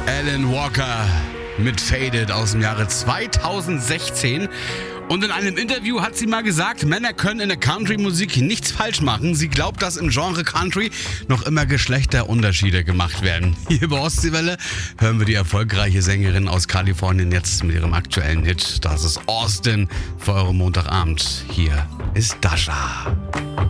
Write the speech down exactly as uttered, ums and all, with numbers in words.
Alan Walker mit Faded aus dem Jahre zweitausendsechzehn. Und in einem Interview hat sie mal gesagt, Männer können in der Country-Musik nichts falsch machen. Sie glaubt, dass im Genre Country noch immer Geschlechterunterschiede gemacht werden. Hier bei Ostseewelle hören wir die erfolgreiche Sängerin aus Kalifornien jetzt mit ihrem aktuellen Hit. Das ist Austin für euren Montagabend. Hier ist Dasha.